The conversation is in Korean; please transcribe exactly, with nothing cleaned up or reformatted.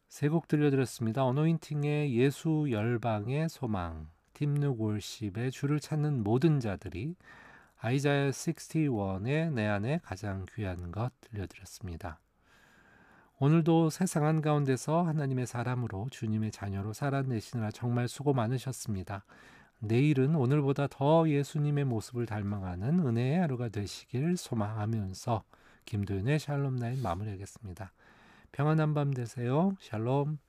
세 곡 들려드렸습니다. 어노인팅의 예수 열방의 소망, 팀룩 월십의 주를 찾는 모든 자들이, 아이자야 육십일의 내 안에 가장 귀한 것 들려드렸습니다. 오늘도 세상 한가운데서 하나님의 사람으로 주님의 자녀로 살아내시느라 정말 수고 많으셨습니다. 내일은 오늘보다 더 예수님의 모습을 닮아가는 은혜의 하루가 되시길 소망하면서 김도윤의 샬롬 나인 마무리하겠습니다. 평안한 밤 되세요. 샬롬.